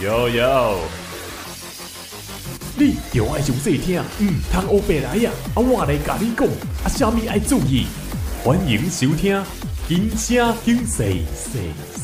有，你着爱详细听，通学白来呀！我来甲你讲，啥物爱注意？欢迎收听，金声警世。